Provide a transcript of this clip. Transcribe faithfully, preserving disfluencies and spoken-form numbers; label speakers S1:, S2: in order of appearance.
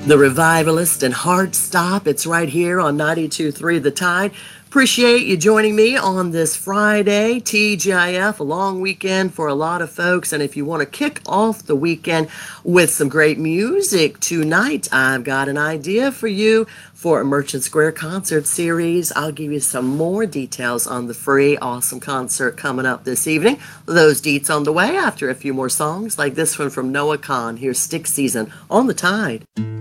S1: The Revivalist and Heartstop. It's right here on ninety-two point three The Tide. Appreciate you joining me on this Friday. T G I F, a long weekend for a lot of folks. And if you want to kick off the weekend with some great music tonight, I've got an idea for you for a Merchant Square concert series. I'll give you some more details on the free, awesome concert coming up this evening. Those deets on the way after a few more songs like this one from Noah Kahan. Here's Stick Season on The Tide.